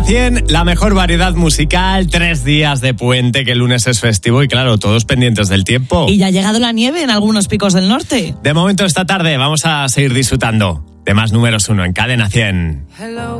Cadena 100, la mejor variedad musical, 3 días de puente, que el lunes es festivo y claro, todos pendientes del tiempo. Y ya ha llegado la nieve en algunos picos del norte. De momento esta tarde vamos a seguir disfrutando de más números 1 en Cadena 100. Hello.